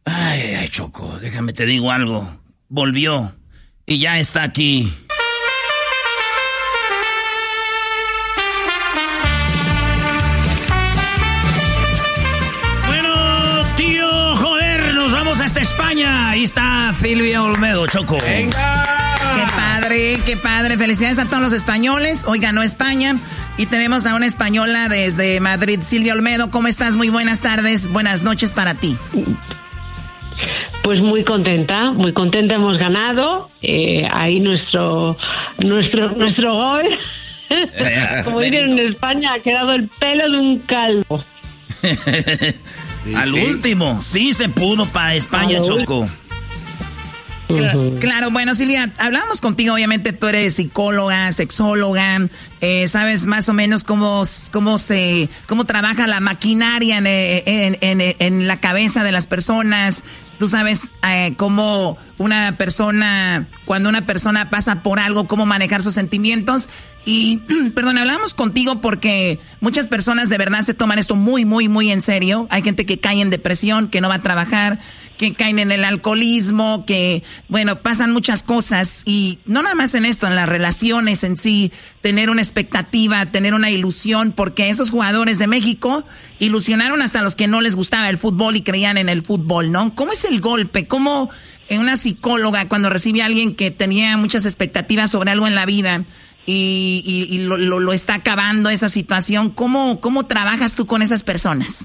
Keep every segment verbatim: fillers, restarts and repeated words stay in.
Ay, ay, Choco, déjame te digo algo. Volvió y ya está aquí. Bueno, tío, joder, nos vamos hasta España. Ahí está Silvia Olmedo, Choco. ¡Venga! Qué padre, qué padre. Felicidades a todos los españoles. Hoy ganó España y tenemos a una española desde Madrid, Silvia Olmedo. ¿Cómo estás? Muy buenas tardes, buenas noches para ti. Pues muy contenta, muy contenta, hemos ganado. Eh, ahí nuestro, nuestro, nuestro gol, como dirían en España, ha quedado el pelo de un calvo. Sí, Al sí. último, sí se pudo para España, Al Choco. Claro, claro, bueno, Silvia, hablábamos contigo, obviamente tú eres psicóloga, sexóloga, eh, sabes más o menos cómo, cómo se, cómo trabaja la maquinaria en, en, en, en la cabeza de las personas. Tú sabes eh, cómo una persona, cuando una persona pasa por algo, cómo manejar sus sentimientos. Y, perdón, hablamos contigo porque muchas personas de verdad se toman esto muy, muy, muy en serio. Hay gente que cae en depresión, que no va a trabajar, que caen en el alcoholismo, que, bueno, pasan muchas cosas. Y no nada más en esto, en las relaciones en sí, tener una expectativa, tener una ilusión, porque esos jugadores de México ilusionaron hasta a los que no les gustaba el fútbol y creían en el fútbol, ¿no? ¿Cómo es el golpe? ¿Cómo una psicóloga cuando recibe a alguien que tenía muchas expectativas sobre algo en la vida y, y, y lo, lo, lo está acabando esa situación, ¿cómo, cómo trabajas tú con esas personas?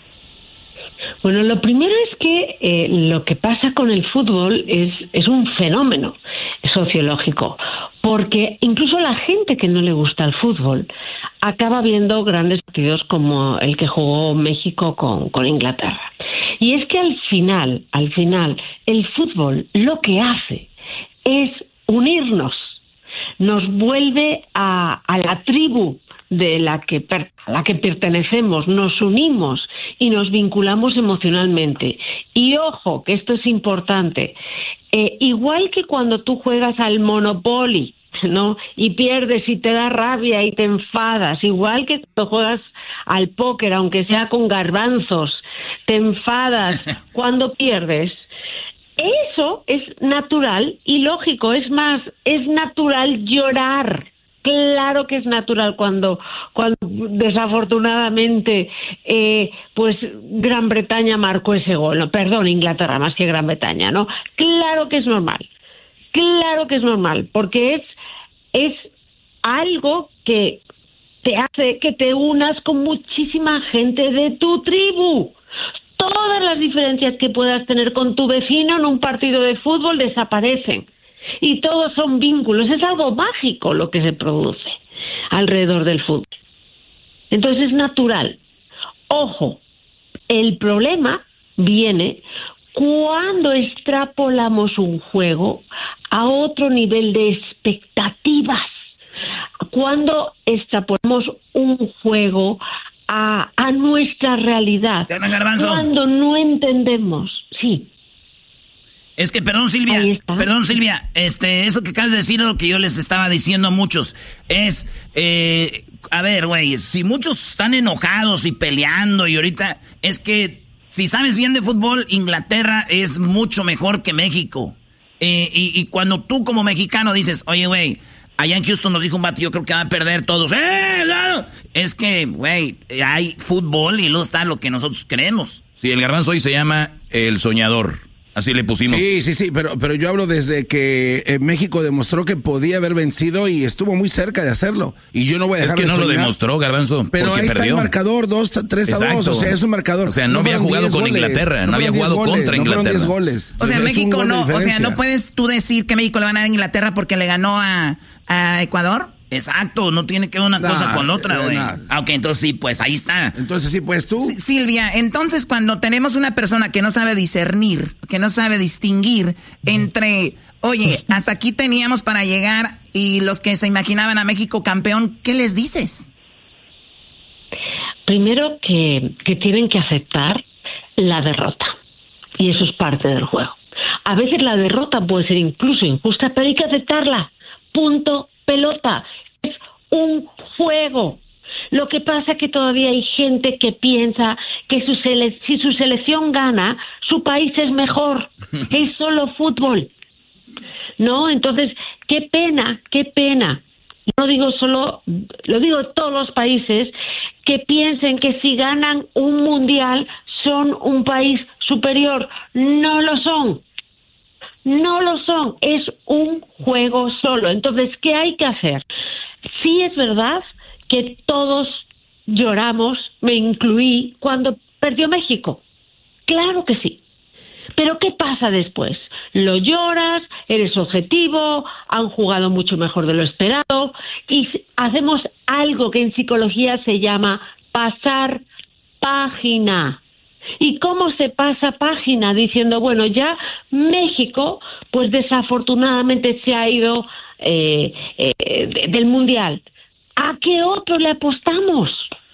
Bueno, lo primero es que eh, lo que pasa con el fútbol es, es un fenómeno sociológico, porque incluso la gente que no le gusta el fútbol acaba viendo grandes partidos como el que jugó México con, con Inglaterra. Y es que al final, al final, el fútbol lo que hace es unirnos, nos vuelve a, a la tribu de la que, per, a la que pertenecemos, nos unimos y nos vinculamos emocionalmente. Y ojo, que esto es importante, eh, igual que cuando tú juegas al Monopoly, ¿no? Y pierdes y te da rabia y te enfadas, igual que cuando juegas al póker, aunque sea con garbanzos, te enfadas cuando pierdes. Eso es natural y lógico, es más, es natural llorar. Claro que es natural cuando, cuando desafortunadamente eh, pues Gran Bretaña marcó ese gol, no, perdón, Inglaterra más que Gran Bretaña, ¿no? Claro que es normal, claro que es normal, porque es, es algo que te hace que te unas con muchísima gente de tu tribu. Todas las diferencias que puedas tener con tu vecino en un partido de fútbol desaparecen. Y todos son vínculos. Es algo mágico lo que se produce alrededor del fútbol. Entonces es natural. Ojo, el problema viene cuando extrapolamos un juego a otro nivel de expectativas. Cuando extrapolamos un juego a, a nuestra realidad. Cuando no entendemos. Sí. Es que, perdón Silvia, perdón Silvia, este, eso que acabas de decir es lo que yo les estaba diciendo a muchos. Es, eh, a ver, güey, si muchos están enojados y peleando y ahorita, es que si sabes bien de fútbol, Inglaterra es mucho mejor que México. Eh, y, y cuando tú como mexicano dices, oye, güey, allá en Houston nos dijo un vato, yo creo que va a perder todos. ¡Eh, claro! Es que, güey, hay fútbol y luego está lo que nosotros creemos. Sí, el garbanzo hoy se llama El Soñador. Así le pusimos. Sí, sí, sí, pero, pero yo hablo desde que eh, México demostró que podía haber vencido y estuvo muy cerca de hacerlo. Y yo no voy a dejar de Es que no soñar. lo demostró, Garbanzo, pero porque ahí perdió. Está el marcador, dos, tres a dos, o sea, es un marcador. O sea, no, no había jugado con goles, Inglaterra, no, no había jugado goles, contra no Inglaterra. diez goles. O sea, es México no, o sea, no puedes tú decir que México le va a ganar a Inglaterra porque le ganó a, a Ecuador. Exacto, no tiene que ver una nah, cosa con otra, güey. Nah. Ah, ok, entonces sí, pues ahí está. Entonces sí, pues tú. S- Silvia, entonces cuando tenemos una persona que no sabe discernir, que no sabe distinguir entre, oye, hasta aquí teníamos para llegar y los que se imaginaban a México campeón, ¿qué les dices? Primero que, que tienen que aceptar la derrota. Y eso es parte del juego. A veces la derrota puede ser incluso injusta, pero hay que aceptarla. Punto. Pelota, es un juego. Lo que pasa es que todavía hay gente que piensa que su sele- si su selección gana, su país es mejor. Es solo fútbol. ¿No? Entonces, qué pena, qué pena. No digo solo, lo digo de todos los países que piensen que si ganan un mundial son un país superior. No lo son. No lo son. Es un juego solo. Entonces, ¿qué hay que hacer? Sí es verdad que todos lloramos, me incluí, cuando perdió México. Claro que sí. Pero ¿qué pasa después? Lo lloras, eres objetivo, han jugado mucho mejor de lo esperado y hacemos algo que en psicología se llama pasar página. ¿Y cómo se pasa página? Diciendo, bueno, ya México, pues desafortunadamente se ha ido eh, eh, del Mundial. ¿A qué otro le apostamos?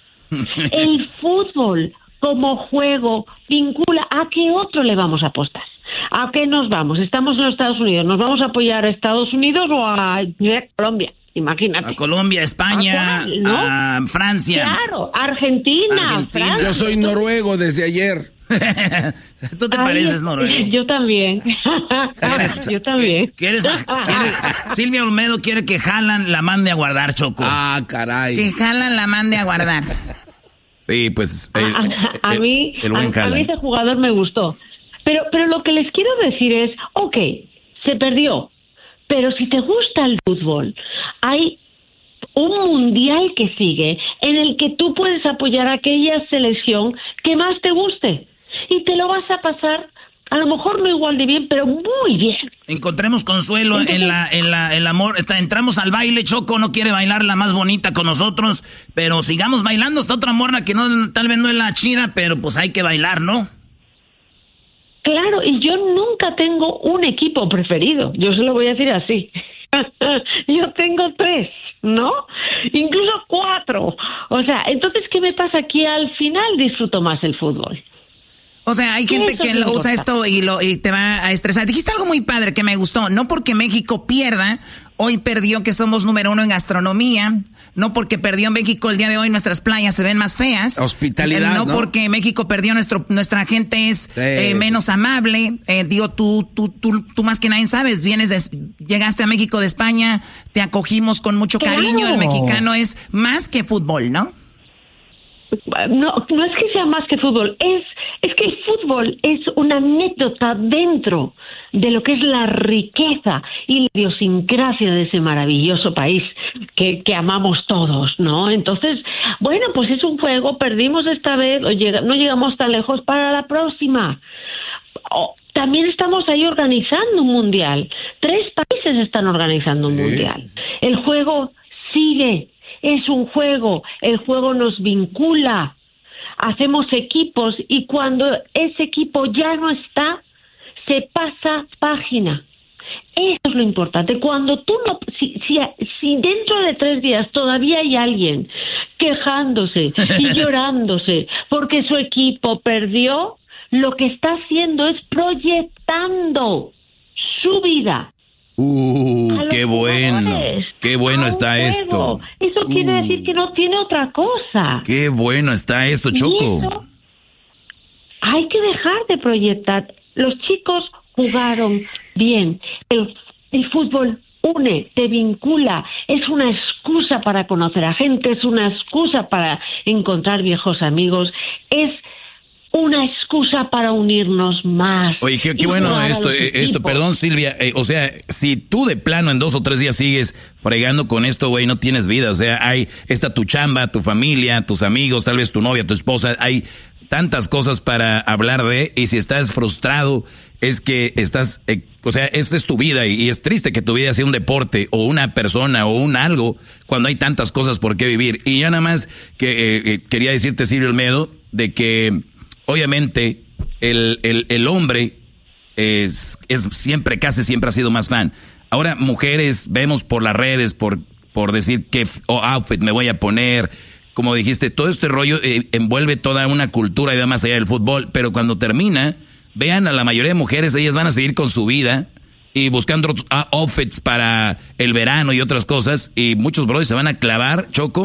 El fútbol como juego vincula. ¿A qué otro le vamos a apostar? ¿A qué nos vamos? Estamos en los Estados Unidos. ¿Nos vamos a apoyar a Estados Unidos o a Colombia? Imagínate. A Colombia, España, ¿a, cuál, no? a Francia. Claro, Argentina, Argentina. Francia. Yo soy noruego desde ayer. ¿Tú te Ay, pareces noruego? Yo también. Yo también. ¿Quieres, quieres, Silvia Olmedo quiere que Haaland la mande a guardar, Choco. Ah, caray. Que Haaland la mande a guardar. Sí, pues el, a, a, a el, mí el a, a mí ese jugador me gustó. Pero pero lo que les quiero decir es, ok, se perdió, pero si te gusta el fútbol, hay un mundial que sigue en el que tú puedes apoyar a aquella selección que más te guste y te lo vas a pasar a lo mejor no igual de bien, pero muy bien. Encontremos consuelo Entonces, en la en la el amor. Entramos al baile, Choco no quiere bailar la más bonita con nosotros, pero sigamos bailando. Está otra morra que no tal vez no es la chida, pero pues hay que bailar, ¿no? Claro, y yo nunca tengo un equipo preferido. Yo se lo voy a decir así. Yo tengo tres, ¿no? Incluso cuatro. O sea, entonces, ¿qué me pasa? Que al final disfruto más el fútbol. O sea, hay gente que lo usa esto y, lo, y te va a estresar. Dijiste algo muy padre que me gustó. No porque México pierda, hoy perdió que somos número uno en gastronomía. No porque perdió México el día de hoy nuestras playas se ven más feas. Hospitalidad, eh, no, ¿no? porque México perdió nuestro nuestra gente es sí. eh, menos amable. Eh, digo, tú, tú, tú, tú más que nadie sabes. Vienes de, llegaste a México de España, te acogimos con mucho cariño. Claro. El mexicano es más que fútbol, ¿no? No, no es que sea más que fútbol, es, es que el fútbol es una anécdota dentro de lo que es la riqueza y la idiosincrasia de ese maravilloso país que, que amamos todos, ¿no? Entonces, bueno, pues es un juego, perdimos esta vez, o llega, no llegamos tan lejos para la próxima. Oh, también estamos ahí organizando un mundial, tres países están organizando un ¿Sí? mundial. El juego sigue. Es un juego, el juego nos vincula, hacemos equipos y cuando ese equipo ya no está, se pasa página. Eso es lo importante. Cuando tú no, si, si, si dentro de tres días todavía hay alguien quejándose y llorándose porque su equipo perdió, lo que está haciendo es proyectando su vida. Uh, qué bueno, qué bueno está juego. esto. Eso uh. quiere decir que no tiene otra cosa. Qué bueno está esto, Choco. Eso, hay que dejar de proyectar. Los chicos jugaron bien. El, el fútbol une, te vincula. Es una excusa para conocer a gente, es una excusa para encontrar viejos amigos. Es una excusa para unirnos más. Oye, qué, qué bueno esto, esto, perdón Silvia, eh, o sea, si tú de plano en dos o tres días sigues fregando con esto, güey, no tienes vida, o sea, hay, está tu chamba, tu familia, tus amigos, tal vez tu novia, tu esposa, hay tantas cosas para hablar de, y si estás frustrado, es que estás, eh, o sea, esta es tu vida, y, y es triste que tu vida sea un deporte, o una persona, o un algo, cuando hay tantas cosas por qué vivir. Y yo nada más que eh, quería decirte, Silvia Olmedo, de que obviamente, el, el, el hombre es, es siempre, casi siempre ha sido más fan. Ahora, mujeres, vemos por las redes, por, por decir qué oh, outfit me voy a poner. Como dijiste, todo este rollo eh, envuelve toda una cultura y va más allá del fútbol. Pero cuando termina, vean a la mayoría de mujeres, ellas van a seguir con su vida y buscando otros outfits para el verano y otras cosas. Y muchos brothers se van a clavar, Choco,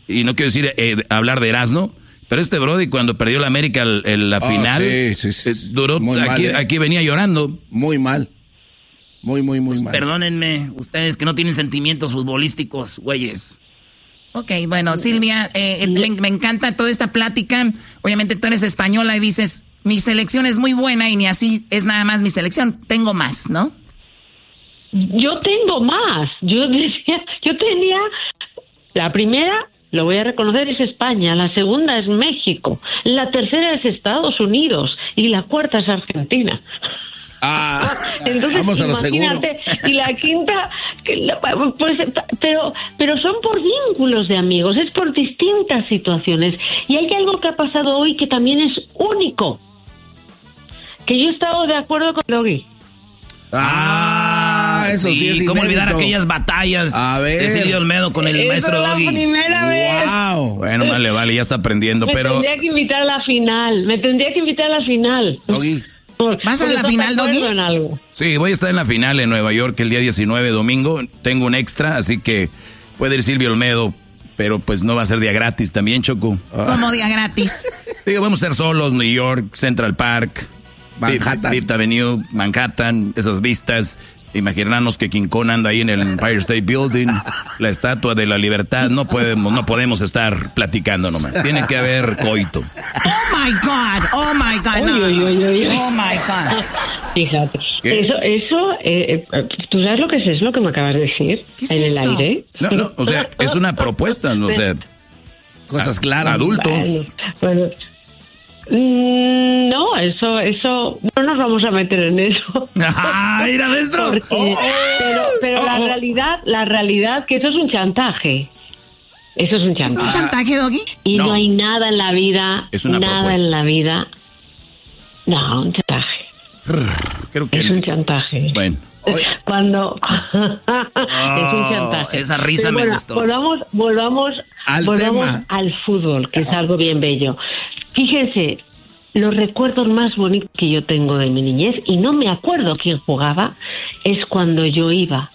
y no quiero decir eh, hablar de Erasmo, pero este Brody cuando perdió la América el, el, la oh, final, sí, sí, sí. Eh, duró, aquí, mal, eh. aquí venía llorando. Muy mal. Muy, muy, muy pues mal. Perdónenme, ustedes que no tienen sentimientos futbolísticos, güeyes. Ok, bueno, Silvia, eh, me, me encanta toda esta plática. Obviamente tú eres española y dices, mi selección es muy buena y ni así es nada más mi selección, tengo más, ¿no? Yo tengo más. Yo decía, yo tenía la primera, lo voy a reconocer, es España, la segunda es México, la tercera es Estados Unidos y la cuarta es Argentina. Ah, entonces vamos a lo seguro. Y la quinta, pues, pero, pero son por vínculos de amigos, es por distintas situaciones. Y hay algo que ha pasado hoy que también es único, que yo he estado de acuerdo con Doggy. Ah, eso sí, sí es ¿cómo inédito? Olvidar aquellas batallas a ver. de Silvio Olmedo con el Eso maestro Doggy? La primera vez. Wow. Bueno, vale, vale, ya está aprendiendo, me pero... Me tendría que invitar a la final, me tendría que invitar a la final. Doggy. ¿Vas a la final, Doggy? Sí, voy a estar en la final en Nueva York el día diecinueve, domingo. Tengo un extra, así que puede ir Silvio Olmedo, pero pues no va a ser día gratis también, Choco. ¿Cómo día gratis? Digo, vamos a estar solos, New York, Central Park, Manhattan. Fifth Avenue, Manhattan, esas vistas. Imaginarnos que King Kong anda ahí en el Empire State Building, la Estatua de la Libertad. No podemos, no podemos estar platicando nomás. Tiene que haber coito. Oh my God, oh my God, no. Uy, uy, uy, uy. Oh my God. Fíjate, ¿qué? eso, eso, eh, eh, ¿tú sabes lo que es eso, lo que me acabas de decir? ¿Qué es en eso? el aire. No, no, o sea, es una propuesta, o sea, cosas claras. Adultos. Bueno, bueno. No, eso, eso, no nos vamos a meter en eso. ¡Ah, mira, maestro! Porque, oh, pero pero oh, la oh. realidad, la realidad que eso es un chantaje. Eso es un chantaje. ¿Es un chantaje, Doggy? Y no, no hay nada en la vida, es una nada propuesta. en la vida. No, un chantaje. Creo que es un chantaje. Bueno. Cuando oh, es un chantaje. Esa risa pero me bueno, gustó. Volvamos, volvamos, al, volvamos tema. al fútbol, que es algo bien bello. Fíjense, los recuerdos más bonitos que yo tengo de mi niñez, y no me acuerdo quién jugaba, es cuando yo iba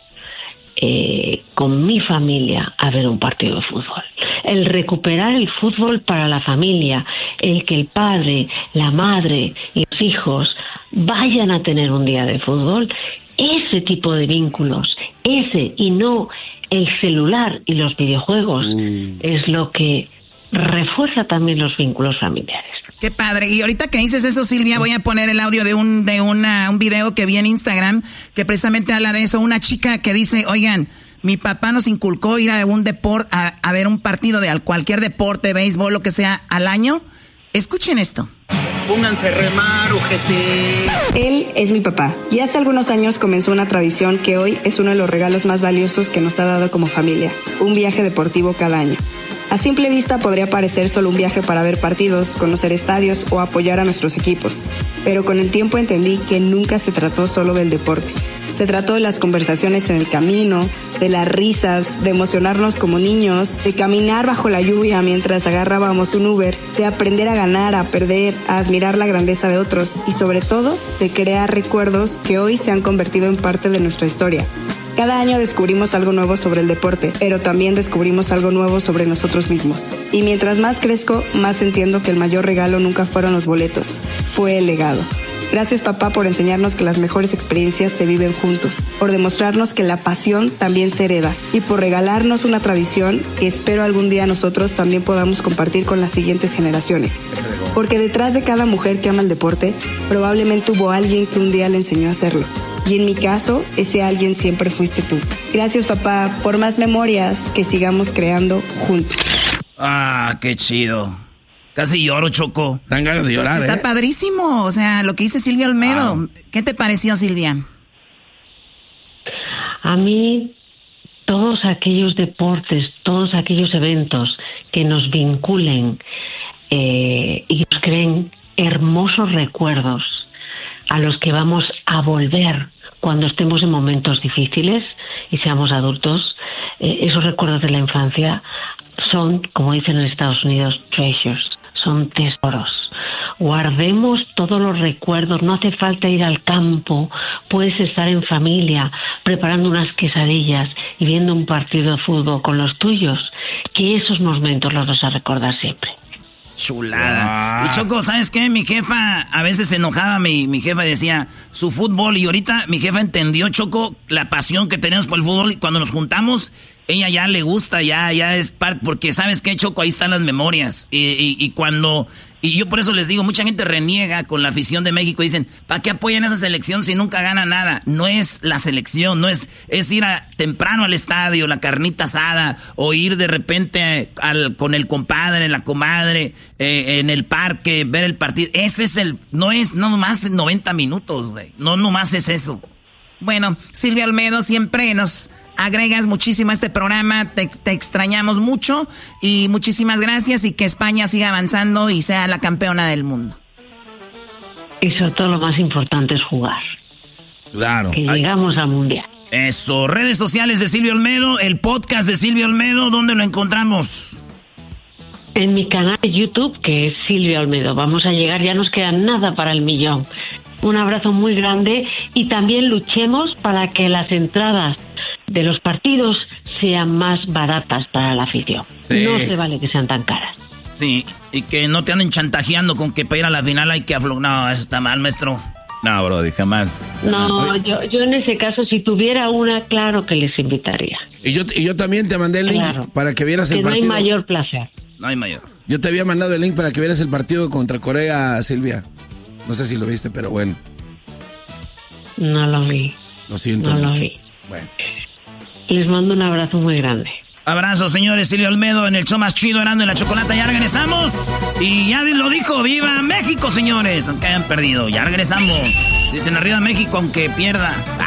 eh, con mi familia a ver un partido de fútbol. El recuperar el fútbol para la familia, el que el padre, la madre y los hijos vayan a tener un día de fútbol, ese tipo de vínculos, ese y no el celular y los videojuegos, mm. es lo que refuerza también los vínculos familiares. Qué padre. Y ahorita que dices eso, Silvia, voy a poner el audio de un de una, un video que vi en Instagram que precisamente habla de eso. Una chica que dice, oigan, mi papá nos inculcó ir a un deporte, a, a ver un partido de cualquier deporte, béisbol, lo que sea, al año. Escuchen esto. Pónganse a remar, ojete. Él es mi papá y hace algunos años comenzó una tradición que hoy es uno de los regalos más valiosos que nos ha dado como familia, un viaje deportivo cada año. A simple vista podría parecer solo un viaje para ver partidos, conocer estadios o apoyar a nuestros equipos, pero con el tiempo entendí que nunca se trató solo del deporte. Se trató de las conversaciones en el camino, de las risas, de emocionarnos como niños, de caminar bajo la lluvia mientras agarrábamos un Uber, de aprender a ganar, a perder, a admirar la grandeza de otros y sobre todo de crear recuerdos que hoy se han convertido en parte de nuestra historia. Cada año descubrimos algo nuevo sobre el deporte, pero también descubrimos algo nuevo sobre nosotros mismos. Y mientras más crezco, más entiendo que el mayor regalo nunca fueron los boletos, fue el legado. Gracias, papá, por enseñarnos que las mejores experiencias se viven juntos, por demostrarnos que la pasión también se hereda y por regalarnos una tradición que espero algún día nosotros también podamos compartir con las siguientes generaciones. Porque detrás de cada mujer que ama el deporte, probablemente hubo alguien que un día le enseñó a hacerlo. Y en mi caso, ese alguien siempre fuiste tú. Gracias, papá, por más memorias que sigamos creando juntos. Ah, qué chido. Casi lloro, Choco. Dan ganas de llorar, Está ¿eh? padrísimo. O sea, lo que dice Silvia Olmedo. Wow. ¿Qué te pareció, Silvia? A mí, todos aquellos deportes, todos aquellos eventos que nos vinculen eh, y nos creen hermosos recuerdos a los que vamos a volver cuando estemos en momentos difíciles y seamos adultos, eh, esos recuerdos de la infancia son, como dicen en Estados Unidos, treasures, son tesoros. Guardemos todos los recuerdos, no hace falta ir al campo, puedes estar en familia, preparando unas quesadillas y viendo un partido de fútbol con los tuyos, que esos momentos los vas a recordar siempre. Chulada. Ah. Y Choco, ¿sabes qué? Mi jefa a veces se enojaba, mi, mi jefa decía su fútbol, y ahorita mi jefa entendió, Choco, la pasión que tenemos por el fútbol, y cuando nos juntamos, ella ya le gusta, ya, ya es parte, porque ¿sabes qué, Choco? Ahí están las memorias, y, y, y cuando... Y yo por eso les digo, mucha gente reniega con la afición de México y dicen, ¿para qué apoyan esa selección si nunca gana nada? No es la selección, no es, es ir a, temprano al estadio, la carnita asada, o ir de repente al, con el compadre, la comadre, eh, en el parque, ver el partido. Ese es el, no es, no nomás noventa minutos, güey, no nomás es eso. Bueno, Silvia Olmedo, siempre nos agregas muchísimo a este programa, te, te extrañamos mucho y muchísimas gracias, y que España siga avanzando y sea la campeona del mundo. Y sobre todo lo más importante es jugar. Claro. Que llegamos al Mundial. Eso, redes sociales de Silvia Olmedo, el podcast de Silvia Olmedo, ¿dónde lo encontramos? En mi canal de YouTube, que es Silvia Olmedo. Vamos a llegar, ya nos queda nada para el millón. Un abrazo muy grande, y también luchemos para que las entradas de los partidos sean más baratas para la afición. Sí. No se vale que sean tan caras. Sí, y que no te anden chantajeando con que para ir a la final hay que aflojar. No, eso está mal, maestro. No, brody, jamás. No, yo, yo en ese caso, si tuviera una, claro que les invitaría. Y yo, y yo también te mandé el link claro, para que vieras el que partido. No hay mayor placer. No hay mayor. Yo te había mandado el link para que vieras el partido contra Corea, Silvia. No sé si lo viste, pero bueno. No lo vi. Lo siento No mucho. lo vi. Bueno. Les mando un abrazo muy grande. Abrazo, señores. Silvia Olmedo en el show más chido, Erasmo y la Chocolata. Ya regresamos. Y ya lo dijo, ¡viva México, señores! Aunque hayan perdido, ya regresamos. Dicen arriba México, aunque pierda.